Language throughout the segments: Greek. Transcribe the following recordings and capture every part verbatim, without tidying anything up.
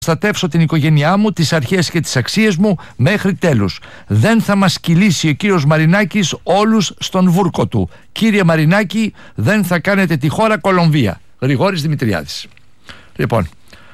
προστατεύσω την οικογένειά μου, τις αρχές και τις αξίες μου μέχρι τέλους. Δεν θα μας κυλήσει ο κύριος Μαρινάκης όλους στον βούρκο του. Κύριε Μαρινάκη, δεν θα κάνετε τη χώρα Κολομβία. Γρηγόρης Δημητριάδης. Λοιπόν,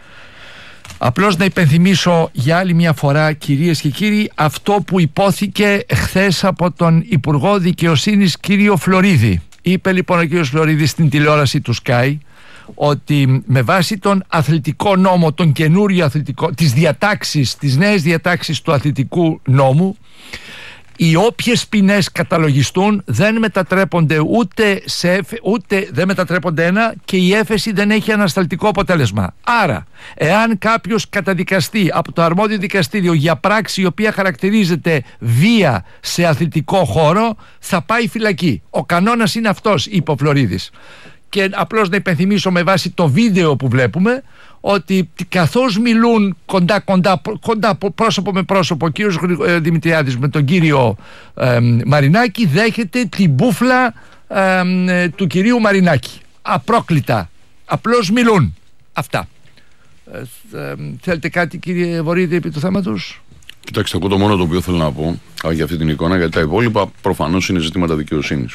απλώς να υπενθυμίσω για άλλη μια φορά, κυρίες και κύριοι, αυτό που υπόθηκε χθες από τον Υπουργό Δικαιοσύνης κύριο Φλωρίδη. Είπε λοιπόν ο κύριος Φλωρίδης στην τηλεόραση του Sky ότι με βάση τον αθλητικό νόμο, τον καινούριο αθλητικό, τις διατάξεις, τις νέες διατάξεις του αθλητικού νόμου, οι όποιες ποινές καταλογιστούν δεν μετατρέπονται ούτε σε ούτε δεν μετατρέπονται ένα και η έφεση δεν έχει ανασταλτικό αποτέλεσμα. Άρα, εάν κάποιος καταδικαστεί από το αρμόδιο δικαστήριο για πράξη η οποία χαρακτηρίζεται βία σε αθλητικό χώρο, θα πάει φυλακή. Ο κανόνας είναι αυτός, είπε ο Φλωρίδης. Και απλώς να υπενθυμίσω με βάση το βίντεο που βλέπουμε ότι καθώς μιλούν κοντά, κοντά, κοντά πρόσωπο με πρόσωπο ο κύριος Δημητριάδης με τον κύριο ε, Μαρινάκη, δέχεται την μπούφλα ε, του κυρίου Μαρινάκη. Απρόκλητα. Απλώς μιλούν. Αυτά. Ε, ε, θέλετε κάτι, κύριε Βορίδη, επί του θέματος? Κοιτάξτε, εγώ το μόνο το οποίο θέλω να πω α, για αυτή την εικόνα, γιατί τα υπόλοιπα προφανώς είναι ζητήματα δικαιοσύνης,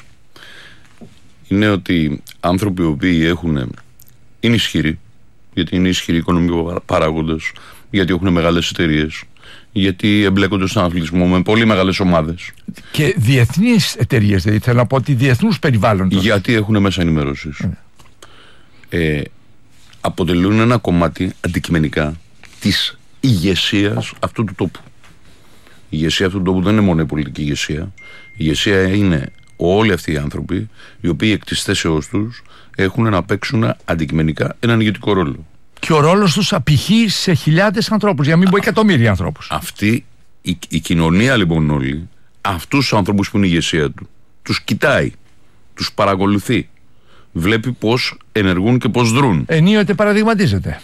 είναι ότι άνθρωποι οι οποίοι έχουν, είναι ισχυροί, γιατί είναι ισχυροί οικονομικοί παράγοντες, γιατί έχουν μεγάλες εταιρείες, γιατί εμπλέκονται στον αθλητισμό με πολύ μεγάλες ομάδες. Και διεθνείς εταιρείες, δηλαδή θέλω να πω ότι διεθνούς περιβάλλοντος. Γιατί έχουν μέσα ενημέρωσης. Mm. Ε, αποτελούν ένα κομμάτι αντικειμενικά της ηγεσίας αυτού του τόπου. Η ηγεσία αυτού του τόπου δεν είναι μόνο η πολιτική ηγεσία. Η ηγεσία είναι όλοι αυτοί οι άνθρωποι οι οποίοι εκ της θέσεώς τους έχουν να παίξουν αντικειμενικά έναν ηγετικό ρόλο. Και ο ρόλος τους απηχεί σε χιλιάδες ανθρώπους, για να μην πω εκατομμύρια ανθρώπους. Αυτή η, η κοινωνία λοιπόν όλη, αυτούς τους ανθρώπους που είναι η ηγεσία του, τους κοιτάει, τους παρακολουθεί, βλέπει πώς ενεργούν και πώς δρούν. Ενίοτε παραδειγματίζεται.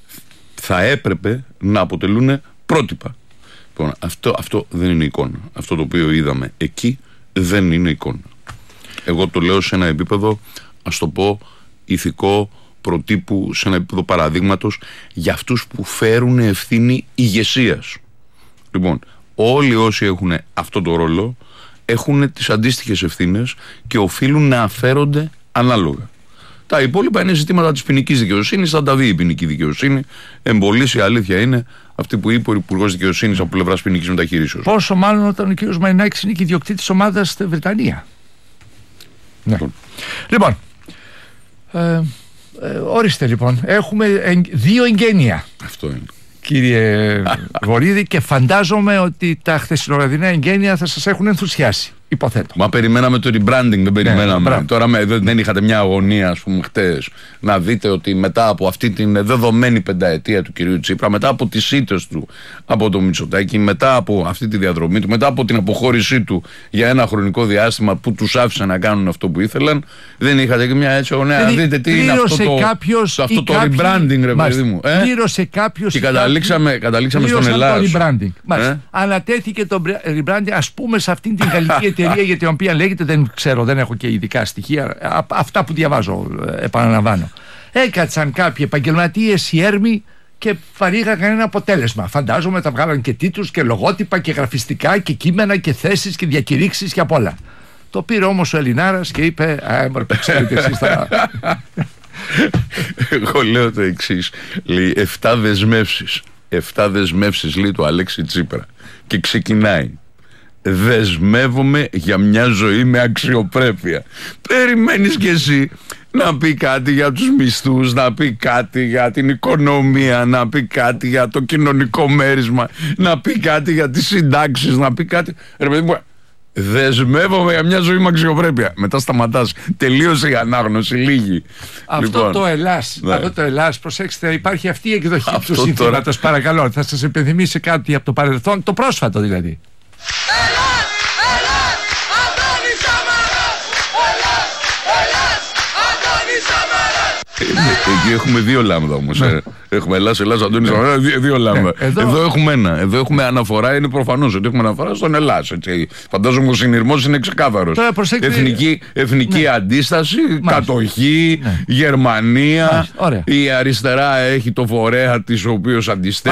Θα έπρεπε να αποτελούν πρότυπα. Λοιπόν, αυτό, αυτό δεν είναι εικόνα. Αυτό το οποίο είδαμε εκεί δεν είναι εικόνα. Εγώ το λέω σε ένα επίπεδο, ας το πω, ηθικό, προτύπου, σε ένα επίπεδο παραδείγματος για αυτούς που φέρουν ευθύνη ηγεσίας. Λοιπόν, όλοι όσοι έχουν αυτό το ρόλο έχουν τις αντίστοιχες ευθύνες και οφείλουν να φέρονται ανάλογα. Τα υπόλοιπα είναι ζητήματα της ποινικής δικαιοσύνης, θα τα δει η ποινική δικαιοσύνη. Εμπολής η αλήθεια είναι αυτή που είπε ο Υπουργός Δικαιοσύνης από πλευράς ποινικής μεταχειρήσεως. Πόσο μάλλον όταν ο κ. Μαρινάκης είναι και ιδιοκτήτης ομάδας στη Βρετανία. Ναι. Λοιπόν, λοιπόν ε, ε, ορίστε λοιπόν, έχουμε εγ, δύο εγγένεια. Αυτό είναι. Κύριε Βορίδη, και φαντάζομαι ότι τα χθεσινοβραδινά εγγένεια θα σας έχουν ενθουσιάσει. Υποθέτω. Μα περιμέναμε το rebranding, δεν περιμέναμε. Ναι, τώρα με, δεν είχατε μια αγωνία, ας πούμε, χτες, να δείτε ότι μετά από αυτή την δεδομένη πενταετία του κυρίου Τσίπρα, μετά από τις ήττες του από το Μητσοτάκη, μετά από αυτή τη διαδρομή του, μετά από την αποχώρησή του για ένα χρονικό διάστημα που τους άφησε να κάνουν αυτό που ήθελαν, δεν είχατε και μια έτσι αγωνία. Να δείτε τι είναι αυτό το, κάποιος, αυτό το κάποιοι, rebranding, ρε παιδί μου. Ε? Πλήρωσε κάποιος. Και καταλήξαμε, καταλήξαμε στον Ελλάδος. Το rebranding. Ε? Ανατέθηκε το rebranding, ας πούμε, σε αυτήν την γαλλική εταιρεία για την οποία λέγεται, δεν ξέρω, δεν έχω και ειδικά στοιχεία, αυτά που διαβάζω, επαναλαμβάνω. Έκατσαν κάποιοι επαγγελματίες οι έρμοι και παρήγαγαν ένα αποτέλεσμα. Φαντάζομαι τα βγάλαν και τίτλους και λογότυπα και γραφιστικά και κείμενα και θέσεις και διακηρύξεις και απ' όλα. Το πήρε όμως ο Ελληνάρας και είπε, α, μωρέ, ξέρετε εσείς θα... Εγώ λέω το εξής, λέει, εφτά δεσμεύσεις, εφτά δεσμεύσεις λέει το Αλέξη Τσίπρα και ξεκινάει. Δεσμεύομαι για μια ζωή με αξιοπρέπεια. Περιμένεις κι εσύ να πει κάτι για τους μισθούς, να πει κάτι για την οικονομία, να πει κάτι για το κοινωνικό μέρισμα, να πει κάτι για τις συντάξεις, να πει κάτι. Ρε παιδί μου, δεσμεύομαι για μια ζωή με αξιοπρέπεια. Μετά σταματάς. Τελείωσε η ανάγνωση, λίγη. Αυτό λοιπόν, το Ελλάς, ναι. αυτό το Ελλάς, προσέξτε, υπάρχει αυτή η εκδοχή αυτό του συνθήματος, τώρα... παρακαλώ. Θα σας υπενθυμίσει κάτι από το παρελθόν, το πρόσφατο δηλαδή. Ελλάς, Ελλάς, Αντώνης Σαμαράς! Ελλάς, Ελλάς, Αντώνης Σαμαράς! Εκεί έχουμε δύο λάμδα όμως. Ναι. Ε. Έχουμε Ελλάς, Ελλάς, Αντώνης, ναι. δύο, δύο λάμδα. Ναι. Εδώ... Εδώ έχουμε ένα. Εδώ έχουμε αναφορά, είναι προφανώς ότι έχουμε αναφορά στον Ελλάς. Έτσι. Φαντάζομαι ο συνειρμός είναι ξεκάθαρος. προσέξτε... Εθνική, εθνική ναι. αντίσταση, μάλιστα. κατοχή, ναι. Γερμανία. Η αριστερά έχει το φορέα της ο οποίος αντιστέκεται.